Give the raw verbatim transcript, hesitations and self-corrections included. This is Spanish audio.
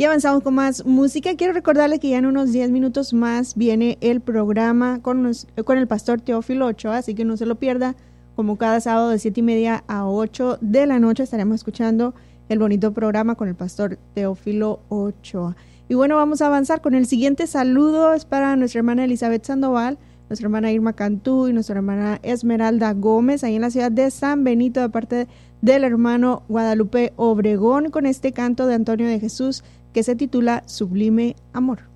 Y avanzamos con más música. Quiero recordarles que ya en unos diez minutos más viene el programa con, nos, con el pastor Teófilo Ochoa, así que no se lo pierda. Como cada sábado de siete y media a ocho de la noche estaremos escuchando el bonito programa con el pastor Teófilo Ochoa. Y bueno, vamos a avanzar con el siguiente saludo. Es para nuestra hermana Elizabeth Sandoval, nuestra hermana Irma Cantú y nuestra hermana Esmeralda Gómez, ahí en la ciudad de San Benito, de parte del hermano Guadalupe Obregón, con este canto de Antonio de Jesús que se titula Sublime Amor.